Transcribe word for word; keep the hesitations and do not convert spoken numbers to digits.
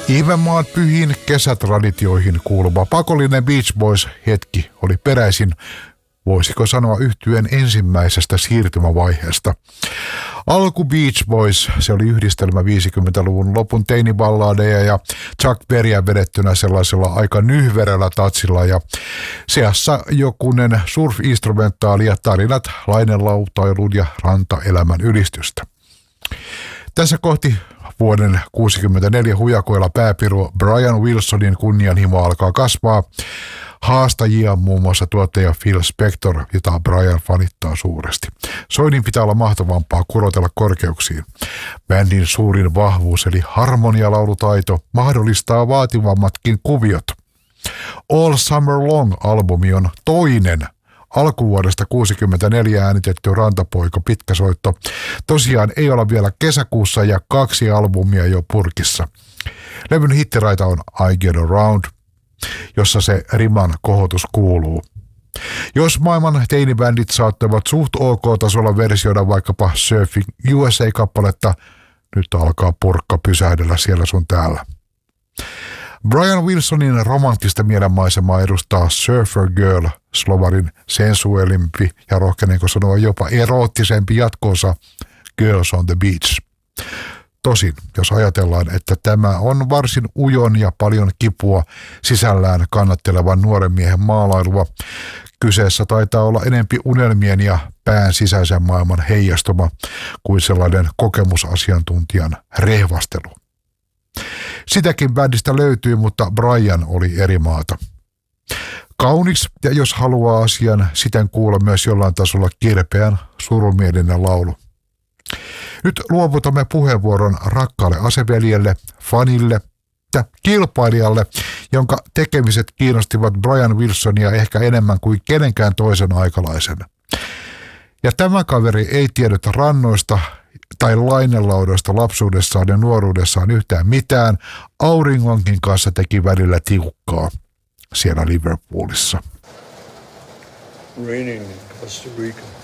Ihmemaat pyhiin kesätraditioihin kuuluva pakollinen Beach Boys-hetki oli peräisin, voisiko sanoa, yhtyeen ensimmäisestä siirtymävaiheesta. Alku Beach Boys, se oli yhdistelmä viisikymmentäluvun lopun teiniballadeja ja Chuck Berryä vedettynä sellaisella aika nyhverällä tatsilla ja seassa jokunen surf-instrumentaali ja tarinat lainelautailun ja rantaelämän ylistystä. Tässä kohti vuoden kuusikymmentäneljä hujakoilla pääpiru Brian Wilsonin kunnianhimo alkaa kasvaa. Haastajia muun muassa tuottaja Phil Spector, jota Brian fanittaa suuresti. Soinnin pitää olla mahtavampaa kurotella korkeuksiin. Bändin suurin vahvuus eli harmonialaulutaito mahdollistaa vaativammatkin kuviot. All Summer Long-albumi on toinen alkuvuodesta kuusikymmentäneljä äänitetty rantapoika pitkäsoitto. Tosiaan ei olla vielä kesäkuussa ja kaksi albumia jo purkissa. Levyn hittiraita on I Get Around, jossa se riman kohotus kuuluu. Jos maailman teinibändit saattavat suht ok-tasolla versioida vaikkapa Surfing U S A-kappaletta, nyt alkaa purkka pysähdellä siellä sun täällä. Brian Wilsonin romanttista mielenmaisemaa edustaa Surfer Girl, slovarin sensuelimpi ja rohkenenko sanoa jopa eroottisempi jatkoosa Girls on the Beach. Tosin, jos ajatellaan, että tämä on varsin ujon ja paljon kipua sisällään kannattelevan nuoren miehen maalailua, kyseessä taitaa olla enempi unelmien ja pään sisäisen maailman heijastuma kuin sellainen kokemusasiantuntijan rehvastelu. Sitäkin bändistä löytyy, mutta Brian oli eri maata. Kaunis ja jos haluaa asian, siten kuulla myös jollain tasolla kirpeän surumielinen laulu. Nyt luovutamme puheenvuoron rakkaalle aseveljelle, fanille ja kilpailijalle, jonka tekemiset kiinnostivat Brian Wilsonia ehkä enemmän kuin kenenkään toisen aikalaisen. Ja tämä kaveri ei tiennyt rannoista tai lainelaudoista lapsuudessaan ja nuoruudessaan yhtään mitään. Auringonkin kanssa teki välillä tiukkaa siellä Liverpoolissa. Raining in Costa Rica.